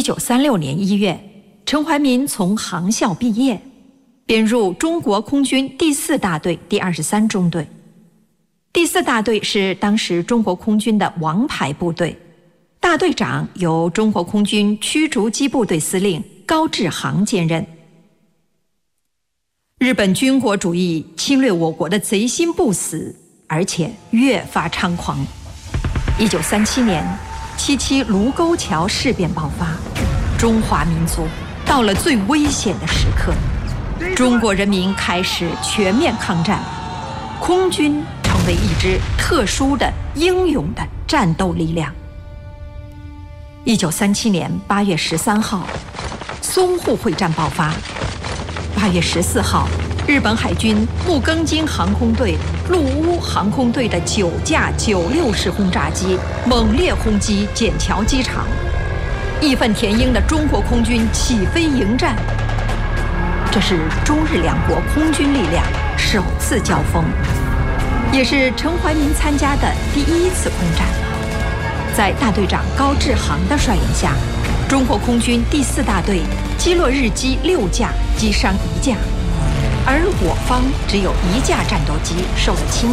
1936年1月，陈怀民从航校毕业，编入中国空军第4大队第23中队。第4大队是当时中国空军的王牌部队，大队长由中国空军驱逐机部队司令高志航兼任。日本军国主义侵略我国的贼心不死，而且越发猖狂。1937年，77卢沟桥事变爆发，中华民族到了最危险的时刻，中国人民开始全面抗战，空军成为一支特殊的英勇的战斗力量。1937年8月13号，淞沪会战爆发。8月14号，日本海军木更津航空队、陆乌航空队的9架96式轰炸机猛烈轰击笕桥机场，义愤填膺的中国空军起飞迎战。这是中日两国空军力量首次交锋，也是陈怀民参加的第1次空战。在大队长高志航的率领下，中国空军第4大队击落日机6架，击伤1架，而我方只有1架战斗机受了轻